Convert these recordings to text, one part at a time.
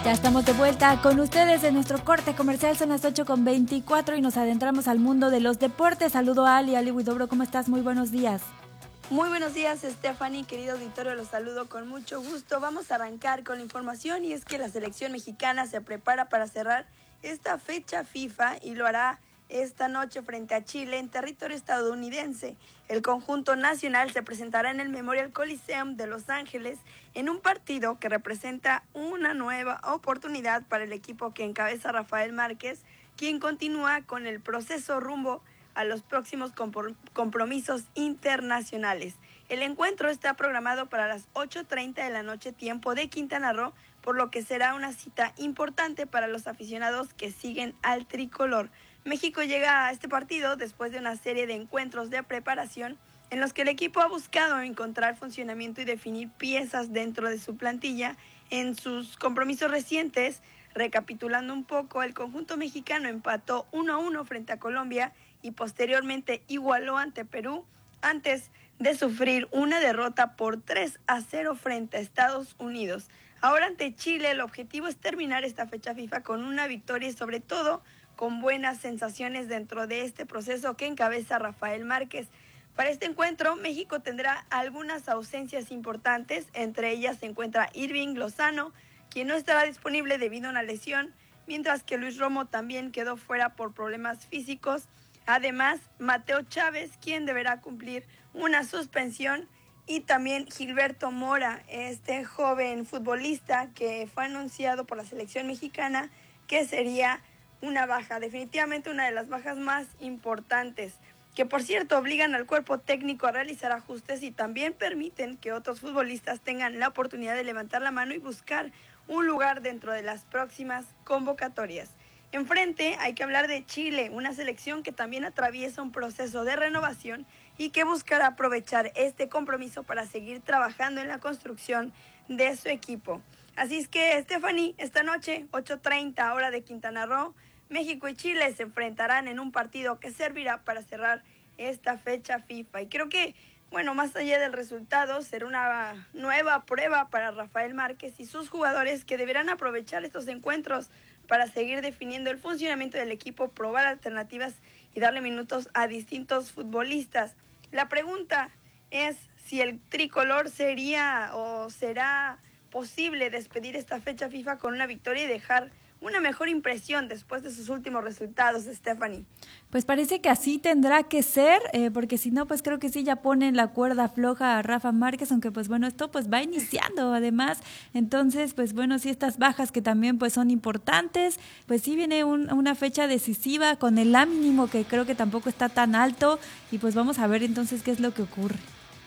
Ya estamos de vuelta con ustedes en nuestro corte comercial, son las 8:24 y nos adentramos al mundo de los deportes. Saludo a Ali Huidobro, ¿cómo estás? Muy buenos días. Muy buenos días, Stephanie, querido auditorio, los saludo con mucho gusto. Vamos a arrancar con la información y es que la selección mexicana se prepara para cerrar esta fecha FIFA y lo hará esta noche frente a Chile en territorio estadounidense. El conjunto nacional se presentará en el Memorial Coliseum de Los Ángeles en un partido que representa una nueva oportunidad para el equipo que encabeza Rafael Márquez, quien continúa con el proceso rumbo a los próximos compromisos internacionales. El encuentro está programado para las 8:30 de la noche, tiempo de Quintana Roo, por lo que será una cita importante para los aficionados que siguen al tricolor. México llega a este partido después de una serie de encuentros de preparación en los que el equipo ha buscado encontrar funcionamiento y definir piezas dentro de su plantilla en sus compromisos recientes. Recapitulando un poco, el conjunto mexicano empató 1-1 frente a Colombia y posteriormente igualó ante Perú antes de sufrir una derrota por 3-0 frente a Estados Unidos. Ahora ante Chile el objetivo es terminar esta fecha FIFA con una victoria y sobre todo con buenas sensaciones dentro de este proceso que encabeza Rafael Márquez. Para este encuentro, México tendrá algunas ausencias importantes, entre ellas se encuentra Irving Lozano, quien no estará disponible debido a una lesión, mientras que Luis Romo también quedó fuera por problemas físicos. Además, Mateo Chávez, quien deberá cumplir una suspensión, y también Gilberto Mora, este joven futbolista que fue anunciado por la selección mexicana, que sería una baja, definitivamente una de las bajas más importantes, que por cierto obligan al cuerpo técnico a realizar ajustes y también permiten que otros futbolistas tengan la oportunidad de levantar la mano y buscar un lugar dentro de las próximas convocatorias. Enfrente hay que hablar de Chile, una selección que también atraviesa un proceso de renovación y que buscará aprovechar este compromiso para seguir trabajando en la construcción de su equipo. Así es que, Stephanie, esta noche, 8:30 hora de Quintana Roo, México y Chile se enfrentarán en un partido que servirá para cerrar esta fecha FIFA. Y creo que, bueno, más allá del resultado, será una nueva prueba para Rafael Márquez y sus jugadores que deberán aprovechar estos encuentros para seguir definiendo el funcionamiento del equipo, probar alternativas y darle minutos a distintos futbolistas. La pregunta es si el tricolor sería o será posible despedir esta fecha FIFA con una victoria y dejar una mejor impresión después de sus últimos resultados, Stephanie. Pues parece que así tendrá que ser, porque si no, pues creo que sí ya ponen la cuerda floja a Rafa Márquez, aunque pues bueno, esto pues va iniciando además, entonces pues bueno, sí estas bajas que también pues son importantes, pues sí viene una fecha decisiva con el A mínimo que creo que tampoco está tan alto y pues vamos a ver entonces qué es lo que ocurre.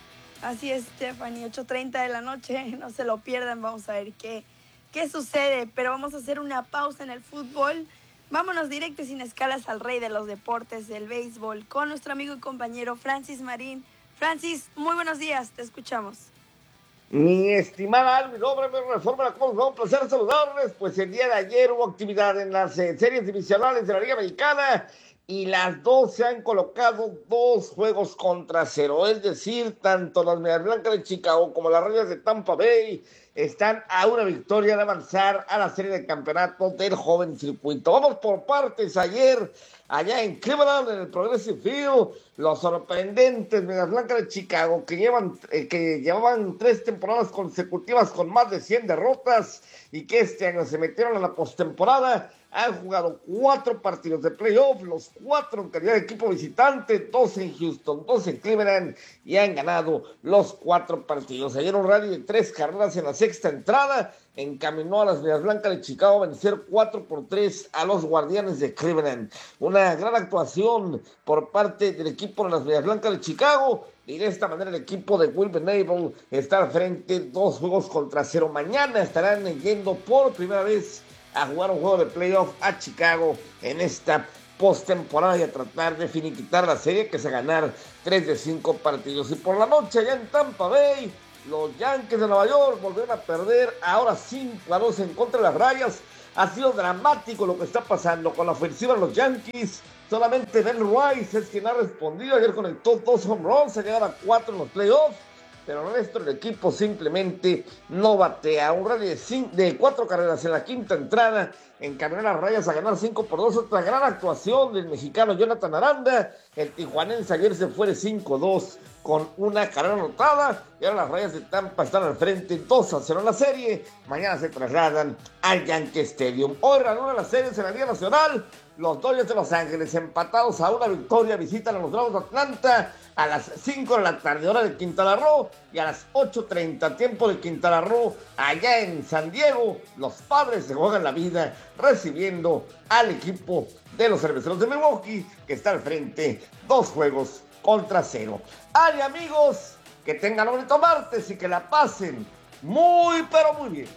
Así es, Stephanie, 8:30 de la noche, no se lo pierdan, vamos a ver qué sucede, pero vamos a hacer una pausa en el fútbol. Vámonos directo y sin escalas al rey de los deportes, el béisbol, con nuestro amigo y compañero Francis Marín. Francis, muy buenos días, te escuchamos. Mi estimada Albi, doble Reforma, ¿cómo va? Un placer saludarles. Pues el día de ayer hubo actividad en las series divisionales de la Liga Mexicana y las dos se han colocado 2-0, es decir, tanto las Medias Blancas de Chicago como las Rayas de Tampa Bay están a una victoria de avanzar a la serie de campeonato del joven circuito. Vamos por partes. Ayer, allá en Cleveland, en el Progressive Field, los sorprendentes Medias Blancas de Chicago, que llevaban 3 temporadas consecutivas con más de 100 derrotas y que este año se metieron a la postemporada, han jugado 4 partidos de playoff, los 4 en calidad de equipo visitante, 2 en Houston, 2 en Cleveland, y han ganado los 4 partidos. Ayer un rally de 3 carreras en la sexta entrada encaminó a las Medias Blancas de Chicago a vencer 4-3 a los Guardianes de Cleveland. Una gran actuación por parte del equipo de las Medias Blancas de Chicago, y de esta manera el equipo de Will Venable está al frente 2-0. Mañana estarán yendo por primera vez a jugar un juego de playoff a Chicago en esta postemporada y a tratar de finiquitar la serie, que es a ganar 3 de 5 partidos. Y por la noche allá en Tampa Bay, los Yankees de Nueva York volvieron a perder, ahora 5-2 en contra de las Rayas. Ha sido dramático lo que está pasando con la ofensiva de los Yankees. Solamente Ben Rice es quien ha respondido. Ayer conectó 2 home runs, se llegaron a 4 en los playoffs. pero el resto del equipo simplemente no batea. Un rally de 4 carreras en la quinta entrada, encaminó a las rayas a ganar 5-2, otra gran actuación del mexicano Jonathan Aranda. El tijuanense ayer se fue de 5-2 con una carrera anotada, y ahora las Rayas de Tampa están al frente 2-0 en la serie. Mañana se trasladan al Yankee Stadium. Hoy reanudan las series en la Liga Nacional. Los Dodgers de Los Ángeles, empatados a una victoria, visitan a los Bravos de Atlanta a las 5 de la tarde, hora de Quintana Roo, y a las 8:30, tiempo de Quintana Roo, allá en San Diego. Los Padres se juegan la vida recibiendo al equipo de los Cerveceros de Milwaukee, que está al frente 2-0. ¡Ay, amigos! Que tengan un bonito martes y que la pasen muy, pero muy bien.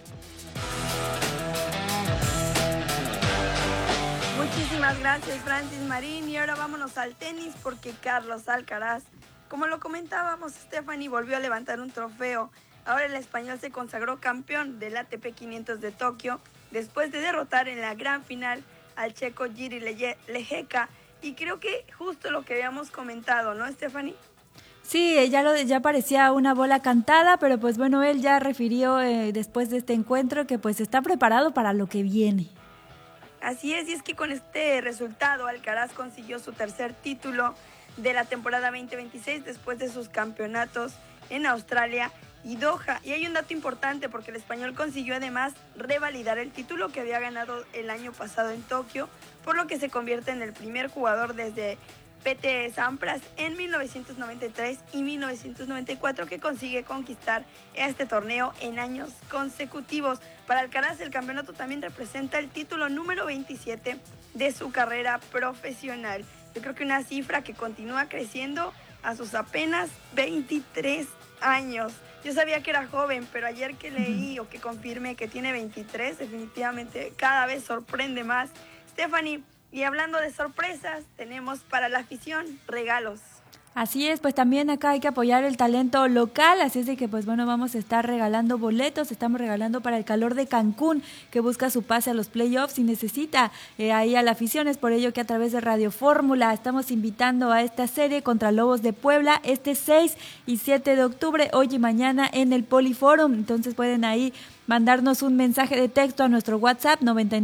Muchísimas gracias, Francis Marín. Y ahora vámonos al tenis, porque Carlos Alcaraz, como lo comentábamos, Stephanie, volvió a levantar un trofeo. Ahora el español se consagró campeón del ATP 500 de Tokio, después de derrotar en la gran final al checo Jiri Lehecka. Y creo que justo lo que habíamos comentado, ¿no, Stephanie? Sí, ya parecía una bola cantada, pero pues bueno, él ya refirió después de este encuentro que pues está preparado para lo que viene. Así es, y es que con este resultado Alcaraz consiguió su tercer título de la temporada 2026 después de sus campeonatos en Australia y Doha. Y hay un dato importante, porque el español consiguió además revalidar el título que había ganado el año pasado en Tokio, por lo que se convierte en el primer jugador desde Pete Sampras en 1993 y 1994 que consigue conquistar este torneo en años consecutivos. Para Alcaraz, el campeonato también representa el título número 27 de su carrera profesional. Yo creo que una cifra que continúa creciendo a sus apenas 23 años. Yo sabía que era joven, pero ayer que leí o que confirmé que tiene 23, definitivamente cada vez sorprende más. Stephanie, y hablando de sorpresas, tenemos para la afición regalos. Así es, pues también acá hay que apoyar el talento local, así es de que pues bueno, vamos a estar regalando boletos, estamos regalando para el Calor de Cancún, que busca su pase a los playoffs y necesita ahí a la afición. Es por ello que a través de Radio Fórmula estamos invitando a esta serie contra Lobos de Puebla este 6 y 7 de octubre, hoy y mañana en el Poliforum. Entonces pueden ahí mandarnos un mensaje de texto a nuestro WhatsApp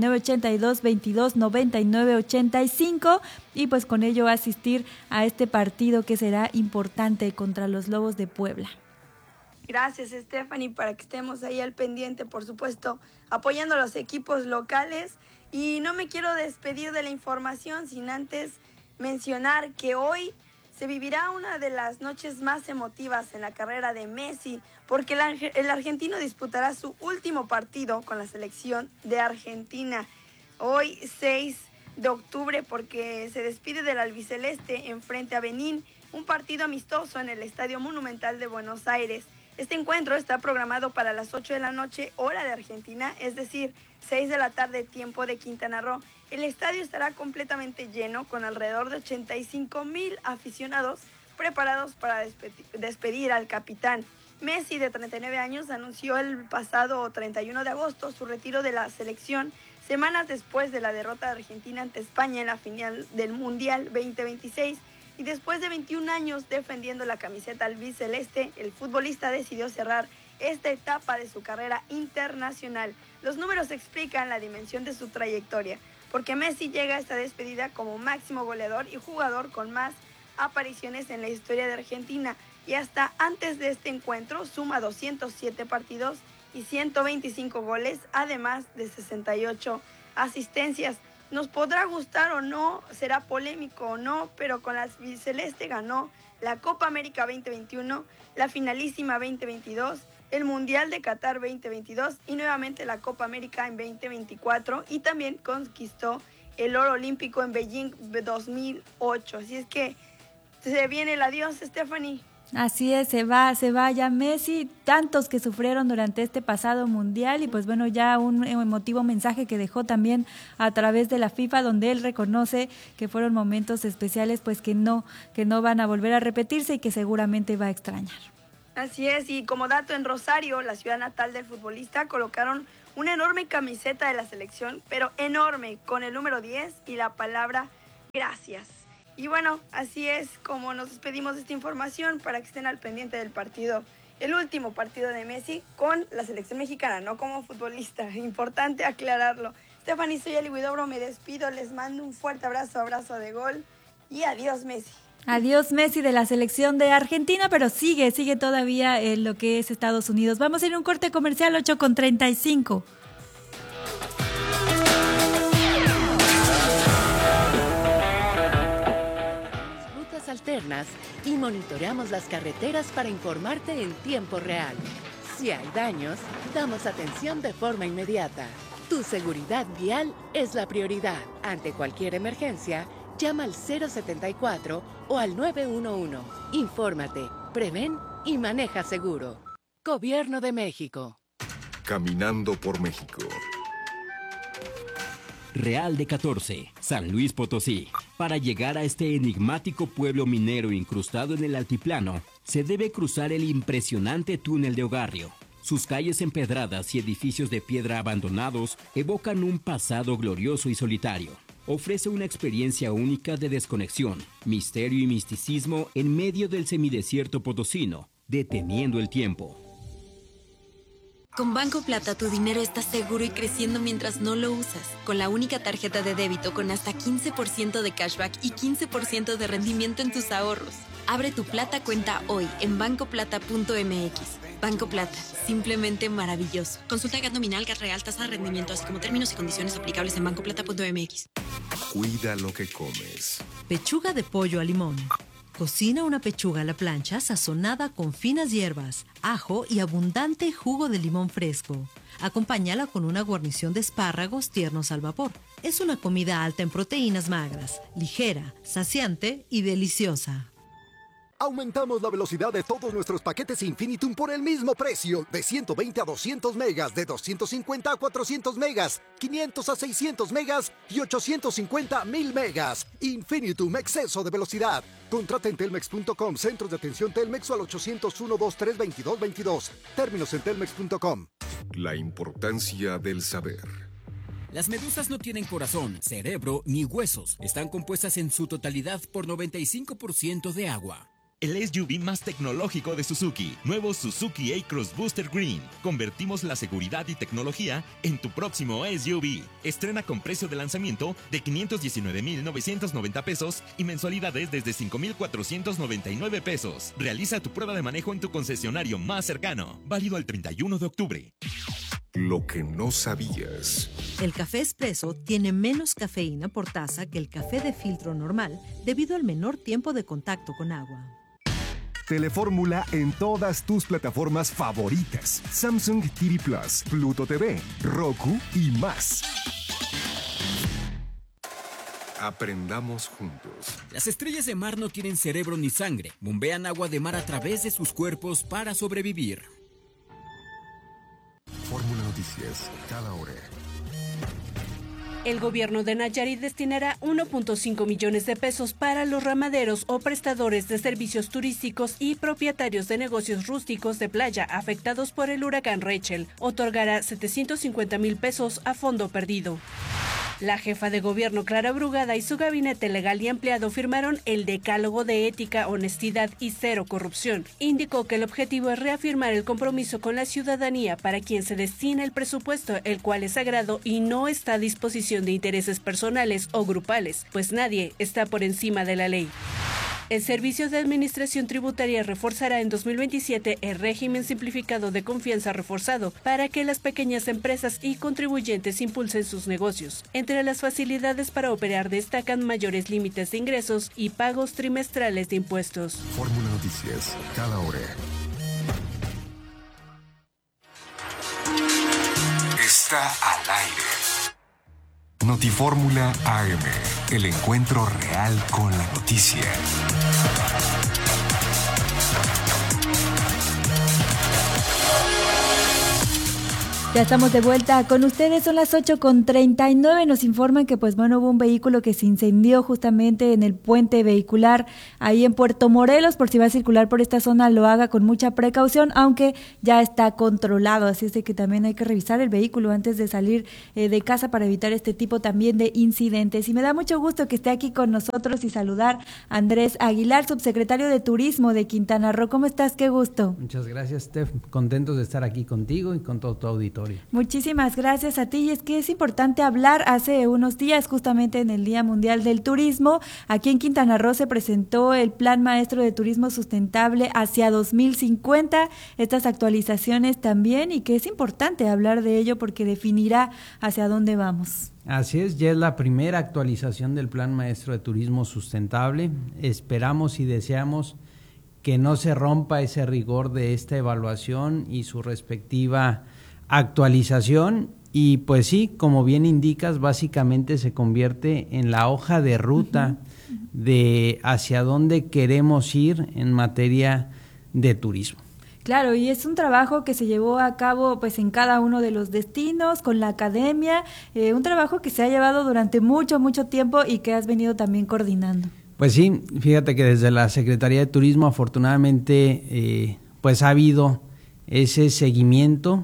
9982229985 y pues con ello asistir a este partido que será importante contra los Lobos de Puebla. Gracias, Stephanie, para que estemos ahí al pendiente, por supuesto, apoyando a los equipos locales. Y no me quiero despedir de la información sin antes mencionar que hoy se vivirá una de las noches más emotivas en la carrera de Messi, porque el argentino disputará su último partido con la selección de Argentina hoy 6 de octubre, porque se despide del albiceleste en frente a Benín, un partido amistoso en el Estadio Monumental de Buenos Aires. Este encuentro está programado para las 8 de la noche, hora de Argentina, es decir, 6 de la tarde, tiempo de Quintana Roo. El estadio estará completamente lleno, con alrededor de 85,000 aficionados preparados para despedir al capitán. Messi, de 39 años, anunció el pasado 31 de agosto su retiro de la selección, semanas después de la derrota de Argentina ante España en la final del Mundial 2026. Y después de 21 años defendiendo la camiseta albiceleste, el futbolista decidió cerrar esta etapa de su carrera internacional. Los números explican la dimensión de su trayectoria, porque Messi llega a esta despedida como máximo goleador y jugador con más apariciones en la historia de Argentina, y hasta antes de este encuentro suma 207 partidos y 125 goles, además de 68 asistencias. Nos podrá gustar o no, será polémico o no, pero con la albiceleste ganó la Copa América 2021, la Finalísima 2022, el Mundial de Qatar 2022 y nuevamente la Copa América en 2024, y también conquistó el oro olímpico en Beijing 2008. Así es que se viene el adiós, Stephanie. Así es, se va ya Messi, tantos que sufrieron durante este pasado mundial, y pues bueno, ya un emotivo mensaje que dejó también a través de la FIFA, donde él reconoce que fueron momentos especiales, pues que no van a volver a repetirse y que seguramente va a extrañar. Así es, y como dato, en Rosario, la ciudad natal del futbolista, colocaron una enorme camiseta de la selección, pero enorme, con el número 10 y la palabra gracias. Y bueno, así es como nos despedimos de esta información, para que estén al pendiente del partido el último partido de Messi con la selección mexicana, no como futbolista. Importante aclararlo. Stephanie, soy Ali Huidobro, me despido, les mando un fuerte abrazo de gol y adiós Messi. Adiós Messi de la selección de Argentina, pero sigue todavía en lo que es Estados Unidos. Vamos a ir a un corte comercial, 8:35. Rutas alternas y monitoreamos las carreteras para informarte en tiempo real. Si hay daños, damos atención de forma inmediata. Tu seguridad vial es la prioridad. Ante cualquier emergencia, llama al 074 o al 911. Infórmate, prevén y maneja seguro. Gobierno de México. Caminando por México. Real de 14, San Luis Potosí. Para llegar a este enigmático pueblo minero incrustado en el altiplano, se debe cruzar el impresionante túnel de Ogarrio. Sus calles empedradas y edificios de piedra abandonados evocan un pasado glorioso y solitario. Ofrece una experiencia única de desconexión, misterio y misticismo en medio del semidesierto potosino, deteniendo el tiempo. Con Banco Plata tu dinero está seguro y creciendo mientras no lo usas. Con la única tarjeta de débito con hasta 15% de cashback y 15% de rendimiento en tus ahorros. Abre tu Plata cuenta hoy en bancoplata.mx. Banco Plata, simplemente maravilloso. Consulta GAT nominal, GAT real, tasa de rendimiento, así como términos y condiciones aplicables en bancoplata.mx. Cuida lo que comes. Pechuga de pollo a limón. Cocina una pechuga a la plancha sazonada con finas hierbas, ajo y abundante jugo de limón fresco. Acompáñala con una guarnición de espárragos tiernos al vapor. Es una comida alta en proteínas magras, ligera, saciante y deliciosa. Aumentamos la velocidad de todos nuestros paquetes Infinitum por el mismo precio. De 120 a 200 megas, de 250 a 400 megas, 500 a 600 megas y 850 a 1000 megas. Infinitum, exceso de velocidad. Contrata en telmex.com, centros de atención Telmex o al 801-223-2222. Términos en telmex.com. La importancia del saber. Las medusas no tienen corazón, cerebro ni huesos. Están compuestas en su totalidad por 95% de agua. El SUV más tecnológico de Suzuki. Nuevo Suzuki A-Cross Booster Green. Convertimos la seguridad y tecnología en tu próximo SUV. Estrena con precio de lanzamiento de 519,990 pesos y mensualidades desde 5,499 pesos. Realiza tu prueba de manejo en tu concesionario más cercano. Válido al 31 de octubre. Lo que no sabías. El café expreso tiene menos cafeína por taza que el café de filtro normal debido al menor tiempo de contacto con agua. Telefórmula en todas tus plataformas favoritas. Samsung TV Plus, Pluto TV, Roku y más. Aprendamos juntos. Las estrellas de mar no tienen cerebro ni sangre. Bombean agua de mar a través de sus cuerpos para sobrevivir. Fórmula Noticias, cada hora. El gobierno de Nayarit destinará 1.5 millones de pesos para los ramaderos o prestadores de servicios turísticos y propietarios de negocios rústicos de playa afectados por el huracán Rachel. Otorgará 750,000 pesos a fondo perdido. La jefa de gobierno Clara Brugada y su gabinete legal y empleado firmaron el Decálogo de Ética, Honestidad y Cero Corrupción. Indicó que el objetivo es reafirmar el compromiso con la ciudadanía para quien se destina el presupuesto, el cual es sagrado y no está a disposición de intereses personales o grupales, pues nadie está por encima de la ley. El Servicio de Administración Tributaria reforzará en 2027 el régimen simplificado de confianza reforzado para que las pequeñas empresas y contribuyentes impulsen sus negocios. Entre las facilidades para operar destacan mayores límites de ingresos y pagos trimestrales de impuestos. Fórmula Noticias, cada hora. Está al aire. Notifórmula AM, el encuentro real con la noticia. Ya estamos de vuelta con ustedes, son las 8:39, nos informan que pues bueno, hubo un vehículo que se incendió justamente en el puente vehicular ahí en Puerto Morelos. Por si va a circular por esta zona, lo haga con mucha precaución, aunque ya está controlado, así es de que también hay que revisar el vehículo antes de salir de casa para evitar este tipo también de incidentes. Y me da mucho gusto que esté aquí con nosotros y saludar a Andrés Aguilar, subsecretario de Turismo de Quintana Roo. ¿Cómo estás? Qué gusto. Muchas gracias, Steph. Contentos de estar aquí contigo y con todo tu auditorio. Muchísimas gracias a ti. Y es que es importante hablar, hace unos días, justamente en el Día Mundial del Turismo, aquí en Quintana Roo se presentó el Plan Maestro de Turismo Sustentable hacia 2050, estas actualizaciones también, y que es importante hablar de ello porque definirá hacia dónde vamos. Así es, ya es la primera actualización del Plan Maestro de Turismo Sustentable. Esperamos y deseamos que no se rompa ese rigor de esta evaluación y su respectiva actualización, y pues sí, como bien indicas, básicamente se convierte en la hoja de ruta de hacia dónde queremos ir en materia de turismo. Claro, y es un trabajo que se llevó a cabo pues en cada uno de los destinos, con la academia, un trabajo que se ha llevado durante mucho tiempo y que has venido también coordinando. Pues sí, fíjate que desde la Secretaría de Turismo afortunadamente pues ha habido ese seguimiento.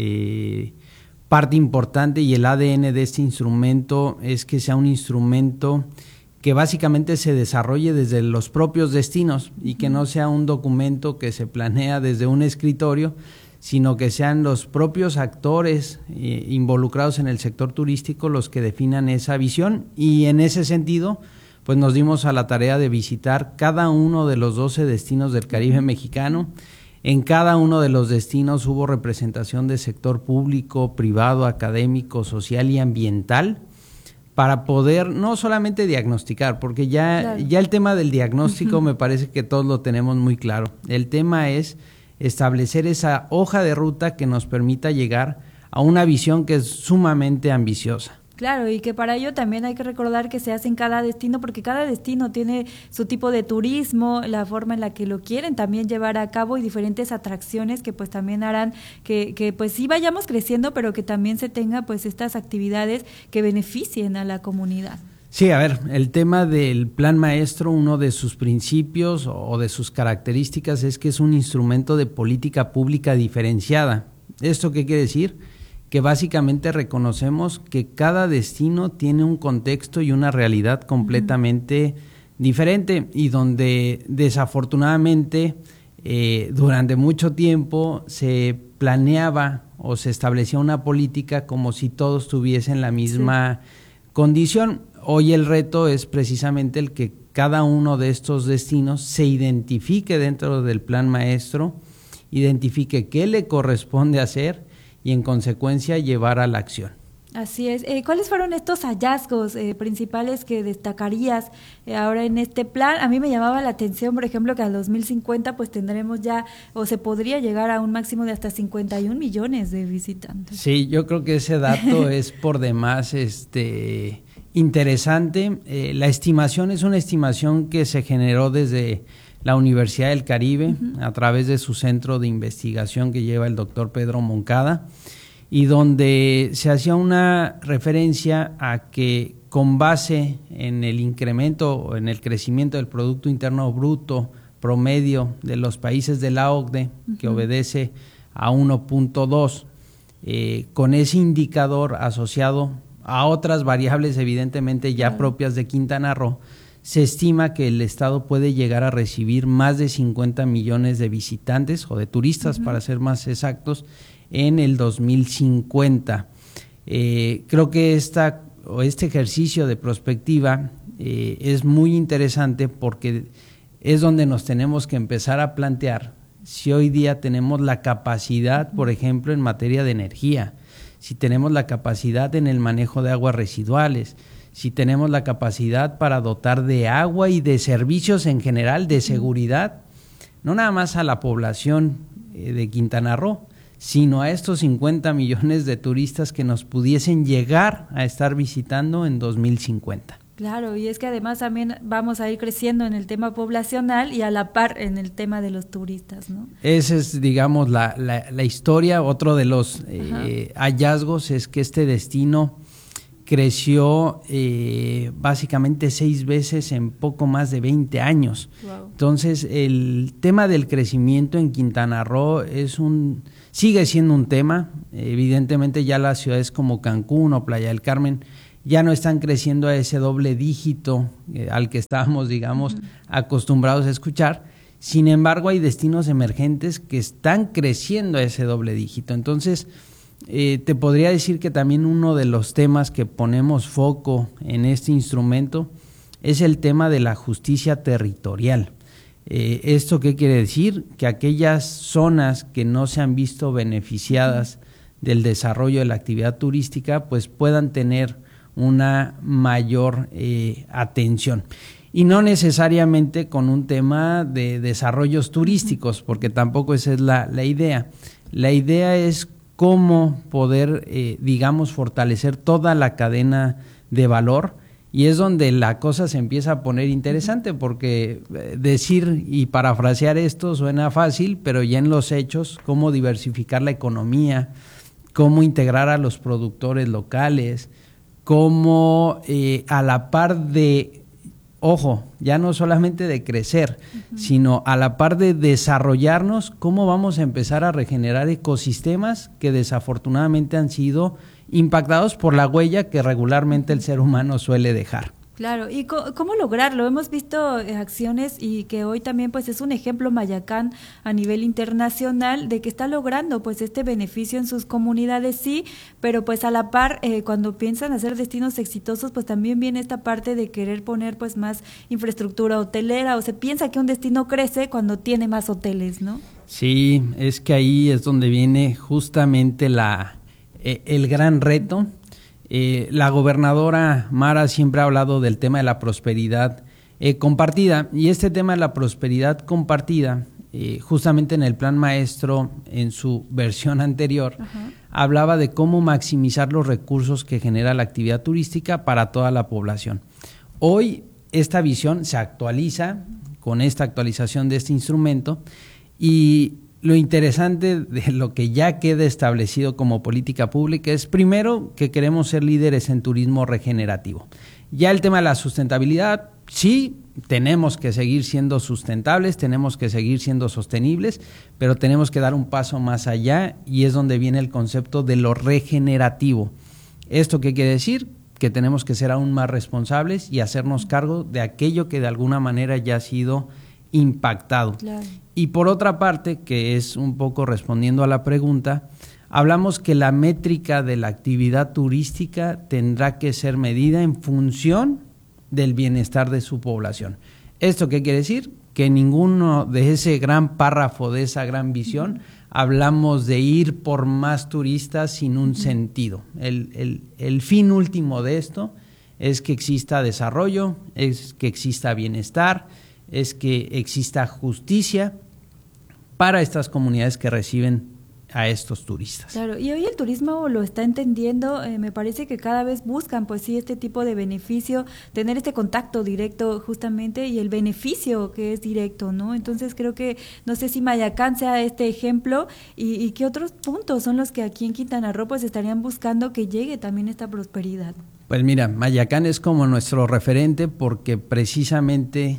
Parte importante y el ADN de este instrumento es que sea un instrumento que básicamente se desarrolle desde los propios destinos y que no sea un documento que se planea desde un escritorio, sino que sean los propios actores involucrados en el sector turístico los que definan esa visión. Y en ese sentido, pues nos dimos a la tarea de visitar cada uno de los 12 destinos del Caribe mexicano. En cada uno de los destinos hubo representación de sector público, privado, académico, social y ambiental para poder no solamente diagnosticar, porque ya el tema del diagnóstico me parece que todos lo tenemos muy claro. El tema es establecer esa hoja de ruta que nos permita llegar a una visión que es sumamente ambiciosa. Claro, y que para ello también hay que recordar que se hace en cada destino, porque cada destino tiene su tipo de turismo, la forma en la que lo quieren también llevar a cabo y diferentes atracciones que pues también harán que pues sí vayamos creciendo, pero que también se tenga pues estas actividades que beneficien a la comunidad. Sí, a ver, el tema del Plan Maestro, uno de sus principios o de sus características es que es un instrumento de política pública diferenciada. ¿Esto qué quiere decir? Que básicamente reconocemos que cada destino tiene un contexto y una realidad completamente diferente, y donde desafortunadamente durante mucho tiempo se planeaba o se establecía una política como si todos tuviesen la misma condición. Hoy el reto es precisamente el que cada uno de estos destinos se identifique dentro del Plan Maestro, identifique qué le corresponde hacer y en consecuencia llevar a la acción. Así es. ¿Cuáles fueron estos hallazgos principales que destacarías ahora en este plan? A mí me llamaba la atención, por ejemplo, que al 2050 pues tendremos ya, o se podría llegar a un máximo de hasta 51 millones de visitantes. Sí, yo creo que ese dato es por demás interesante. La estimación es una estimación que se generó desde la Universidad del Caribe, a través de su centro de investigación que lleva el doctor Pedro Moncada, y donde se hacía una referencia a que con base en el incremento o en el crecimiento del Producto Interno Bruto promedio de los países de la OCDE, que obedece a 1.2, con ese indicador asociado a otras variables evidentemente ya propias de Quintana Roo, se estima que el estado puede llegar a recibir más de 50 millones de visitantes o de turistas, para ser más exactos, en el 2050. Creo que este ejercicio de prospectiva es muy interesante porque es donde nos tenemos que empezar a plantear si hoy día tenemos la capacidad, por ejemplo, en materia de energía, si tenemos la capacidad en el manejo de aguas residuales, si tenemos la capacidad para dotar de agua y de servicios en general, de seguridad, no nada más a la población de Quintana Roo, sino a estos 50 millones de turistas que nos pudiesen llegar a estar visitando en 2050. Claro, y es que además también vamos a ir creciendo en el tema poblacional y a la par en el tema de los turistas, ¿no? Esa es, digamos, la historia. Otro de los hallazgos es que este destino creció básicamente 6 veces en poco más de 20 años. Wow. Entonces, el tema del crecimiento en Quintana Roo sigue siendo un tema. Evidentemente ya las ciudades como Cancún o Playa del Carmen ya no están creciendo a ese doble dígito al que estábamos, digamos, acostumbrados a escuchar. Sin embargo, hay destinos emergentes que están creciendo a ese doble dígito. Entonces, te podría decir que también uno de los temas que ponemos foco en este instrumento es el tema de la justicia territorial. ¿Esto qué quiere decir? Que aquellas zonas que no se han visto beneficiadas del desarrollo de la actividad turística, pues puedan tener una mayor atención. Y no necesariamente con un tema de desarrollos turísticos, porque tampoco esa es la idea. La idea es cómo poder, digamos, fortalecer toda la cadena de valor, y es donde la cosa se empieza a poner interesante, porque decir y parafrasear esto suena fácil, pero ya en los hechos, cómo diversificar la economía, cómo integrar a los productores locales, cómo a la par de, ojo, ya no solamente de crecer, sino a la par de desarrollarnos, cómo vamos a empezar a regenerar ecosistemas que desafortunadamente han sido impactados por la huella que regularmente el ser humano suele dejar. Claro, ¿y cómo lograrlo? Hemos visto acciones y que hoy también pues es un ejemplo Mayacán a nivel internacional de que está logrando pues este beneficio en sus comunidades, sí, pero pues a la par cuando piensan hacer destinos exitosos pues también viene esta parte de querer poner pues más infraestructura hotelera, o se piensa que un destino crece cuando tiene más hoteles, ¿no? Sí, es que ahí es donde viene justamente el gran reto. La gobernadora Mara siempre ha hablado del tema de la prosperidad compartida, y este tema de la prosperidad compartida, justamente en el Plan Maestro, en su versión anterior, hablaba de cómo maximizar los recursos que genera la actividad turística para toda la población. Hoy esta visión se actualiza con esta actualización de este instrumento, y lo interesante de lo que ya queda establecido como política pública es, primero, que queremos ser líderes en turismo regenerativo. Ya el tema de la sustentabilidad, sí, tenemos que seguir siendo sustentables, tenemos que seguir siendo sostenibles, pero tenemos que dar un paso más allá, y es donde viene el concepto de lo regenerativo. ¿Esto qué quiere decir? Que tenemos que ser aún más responsables y hacernos cargo de aquello que de alguna manera ya ha sido impactado. Claro. Y por otra parte, que es un poco respondiendo a la pregunta, hablamos que la métrica de la actividad turística tendrá que ser medida en función del bienestar de su población. ¿Esto qué quiere decir? Que ninguno de ese gran párrafo, de esa gran visión, hablamos de ir por más turistas sin un sentido. El fin último de esto es que exista desarrollo, es que exista bienestar, es que exista justicia para estas comunidades que reciben a estos turistas. Claro, y hoy el turismo lo está entendiendo, me parece que cada vez buscan pues sí este tipo de beneficio, tener este contacto directo justamente, y el beneficio que es directo, ¿no? Entonces creo que, no sé si Mayacán sea este ejemplo, y qué otros puntos son los que aquí en Quintana Roo pues estarían buscando que llegue también esta prosperidad. Pues mira, Mayacán es como nuestro referente porque precisamente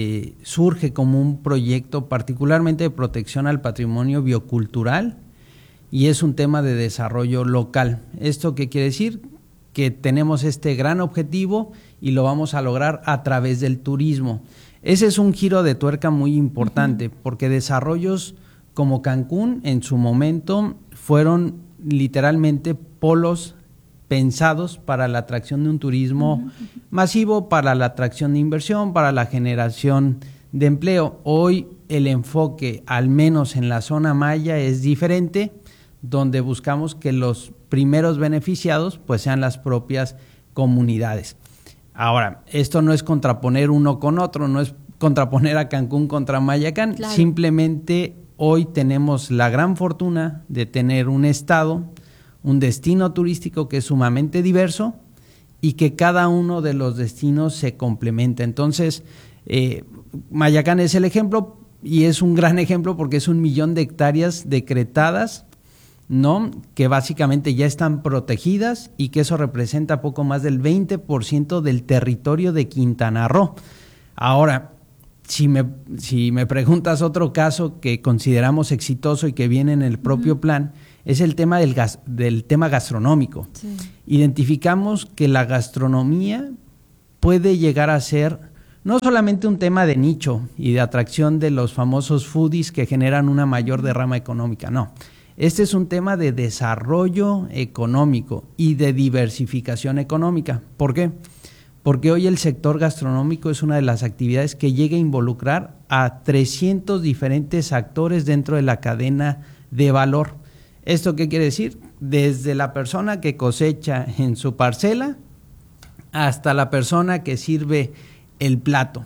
surge como un proyecto particularmente de protección al patrimonio biocultural, y es un tema de desarrollo local. ¿Esto qué quiere decir? Que tenemos este gran objetivo y lo vamos a lograr a través del turismo. Ese es un giro de tuerca muy importante, porque desarrollos como Cancún en su momento fueron literalmente polos pensados para la atracción de un turismo masivo, para la atracción de inversión, para la generación de empleo. Hoy el enfoque, al menos en la zona maya, es diferente, donde buscamos que los primeros beneficiados pues sean las propias comunidades. Ahora, esto no es contraponer uno con otro, no es contraponer a Cancún contra Mayacán, claro. Simplemente hoy tenemos la gran fortuna de tener un estado, un destino turístico que es sumamente diverso y que cada uno de los destinos se complementa. Entonces, Mayacán es el ejemplo y es un gran ejemplo porque es 1 millón de hectáreas decretadas, ¿no? Que básicamente ya están protegidas y que eso representa poco más del 20% del territorio de Quintana Roo. Ahora, si me preguntas otro caso que consideramos exitoso y que viene en el propio plan, es el tema del tema gastronómico. Sí. Identificamos que la gastronomía puede llegar a ser no solamente un tema de nicho y de atracción de los famosos foodies que generan una mayor derrama económica, no. Este es un tema de desarrollo económico y de diversificación económica. ¿Por qué? Porque hoy el sector gastronómico es una de las actividades que llega a involucrar a 300 diferentes actores dentro de la cadena de valor. ¿Esto qué quiere decir? Desde la persona que cosecha en su parcela hasta la persona que sirve el plato.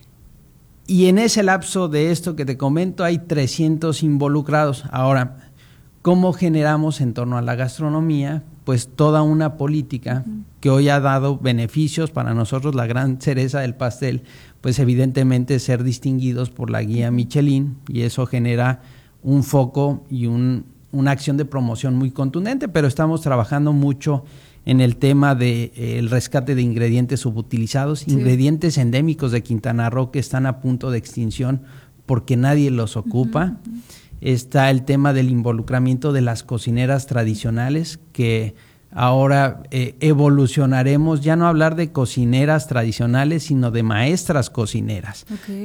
Y en ese lapso de esto que te comento hay 300 involucrados. Ahora, ¿cómo generamos en torno a la gastronomía? Pues toda una política que hoy ha dado beneficios para nosotros, la gran cereza del pastel, pues evidentemente ser distinguidos por la guía Michelin, y eso genera un foco y una acción de promoción muy contundente, pero estamos trabajando mucho en el tema del rescate de ingredientes subutilizados, ingredientes endémicos de Quintana Roo que están a punto de extinción porque nadie los ocupa. Está el tema del involucramiento de las cocineras tradicionales, que ahora evolucionaremos, ya no hablar de cocineras tradicionales, sino de maestras cocineras.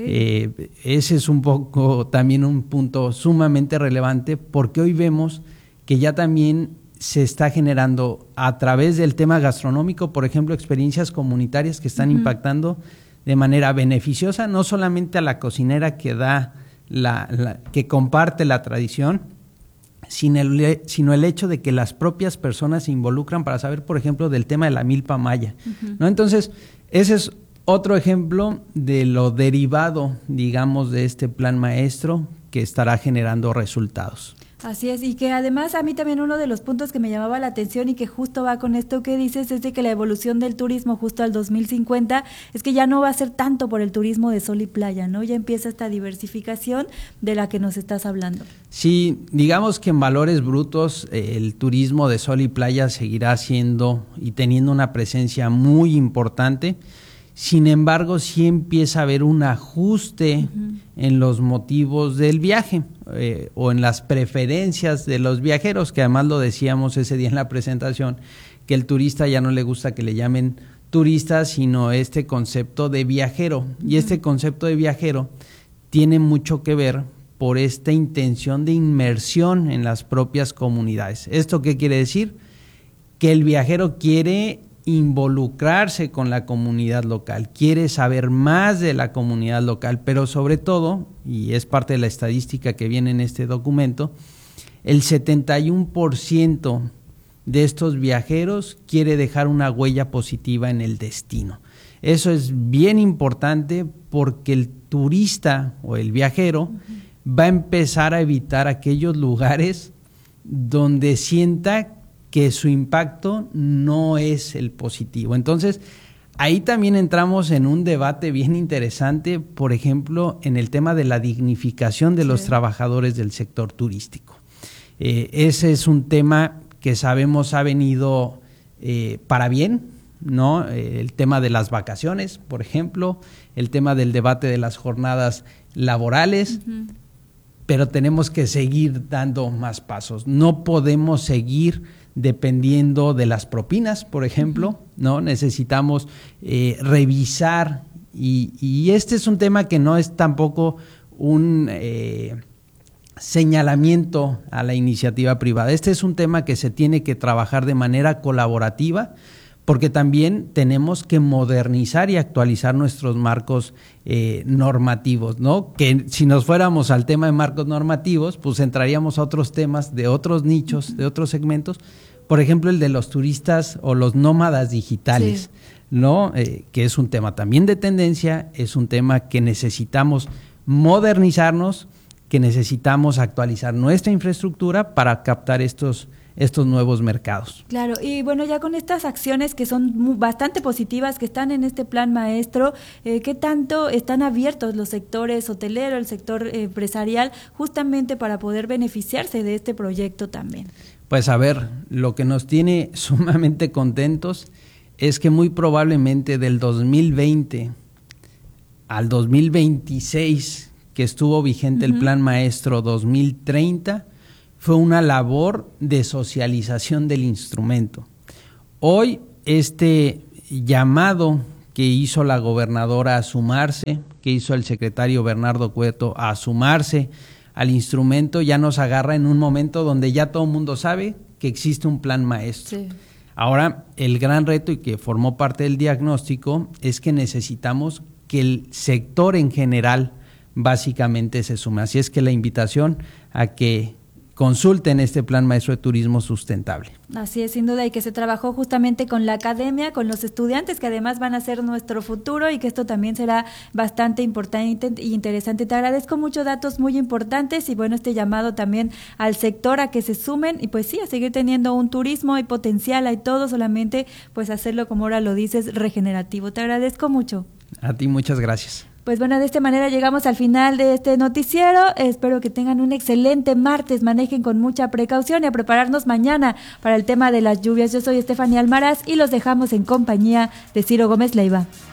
Ese es un poco también un punto sumamente relevante, porque hoy vemos que ya también se está generando a través del tema gastronómico, por ejemplo, experiencias comunitarias que están impactando de manera beneficiosa, no solamente a la cocinera que da que comparte la tradición, sino el hecho de que las propias personas se involucran para saber, por ejemplo, del tema de la milpa maya, ¿no? Entonces, ese es otro ejemplo de lo derivado, digamos, de este plan maestro que estará generando resultados. Así es, y que además a mí también uno de los puntos que me llamaba la atención y que justo va con esto que dices es de que la evolución del turismo justo al 2050 es que ya no va a ser tanto por el turismo de sol y playa, ¿no? Ya empieza esta diversificación de la que nos estás hablando. Sí, digamos que en valores brutos el turismo de sol y playa seguirá siendo y teniendo una presencia muy importante. Sin embargo, sí empieza a haber un ajuste en los motivos del viaje o en las preferencias de los viajeros, que además lo decíamos ese día en la presentación, que el turista ya no le gusta que le llamen turista, sino este concepto de viajero. Y este concepto de viajero tiene mucho que ver por esta intención de inmersión en las propias comunidades. ¿Esto qué quiere decir? Que el viajero quiere involucrarse con la comunidad local, quiere saber más de la comunidad local, pero sobre todo, y es parte de la estadística que viene en este documento, el 71% de estos viajeros quiere dejar una huella positiva en el destino. Eso es bien importante porque el turista o el viajero va a empezar a evitar aquellos lugares donde sienta que su impacto no es el positivo. Entonces, ahí también entramos en un debate bien interesante, por ejemplo, en el tema de la dignificación de los trabajadores del sector turístico. Ese es un tema que sabemos ha venido para bien, ¿no? El tema de las vacaciones, por ejemplo, el tema del debate de las jornadas laborales, pero tenemos que seguir dando más pasos. No podemos seguir dependiendo de las propinas, por ejemplo, ¿no? Necesitamos revisar y este es un tema que no es tampoco un señalamiento a la iniciativa privada. Este es un tema que se tiene que trabajar de manera colaborativa, porque también tenemos que modernizar y actualizar nuestros marcos normativos, ¿no? Que si nos fuéramos al tema de marcos normativos, pues entraríamos a otros temas de otros nichos, de otros segmentos, por ejemplo el de los turistas o los nómadas digitales, ¿no? Que es un tema también de tendencia, es un tema que necesitamos modernizarnos, que necesitamos actualizar nuestra infraestructura para captar estos estos nuevos mercados. Claro, y bueno, ya con estas acciones que son bastante positivas, que están en este plan maestro, ¿qué tanto están abiertos los sectores hotelero, el sector empresarial, justamente para poder beneficiarse de este proyecto también? Pues a ver, lo que nos tiene sumamente contentos es que muy probablemente del 2020 al 2026, que estuvo vigente el Plan Maestro 2030, fue una labor de socialización del instrumento. Hoy este llamado que hizo la gobernadora a sumarse, que hizo el secretario Bernardo Cueto a sumarse al instrumento, ya nos agarra en un momento donde ya todo el mundo sabe que existe un plan maestro. Sí. Ahora, el gran reto, y que formó parte del diagnóstico, es que necesitamos que el sector en general básicamente se sume. Así es que la invitación a que consulten este Plan Maestro de Turismo Sustentable. Así es, sin duda, y que se trabajó justamente con la academia, con los estudiantes, que además van a ser nuestro futuro, y que esto también será bastante importante e interesante. Te agradezco mucho, datos muy importantes, y bueno, este llamado también al sector a que se sumen, y pues sí, a seguir teniendo un turismo, hay potencial, hay todo, solamente pues hacerlo, como ahora lo dices, regenerativo. Te agradezco mucho. A ti, muchas gracias. Pues bueno, de esta manera llegamos al final de este noticiero. Espero que tengan un excelente martes, manejen con mucha precaución y a prepararnos mañana para el tema de las lluvias. Yo soy Estefanía Almaraz y los dejamos en compañía de Ciro Gómez Leiva.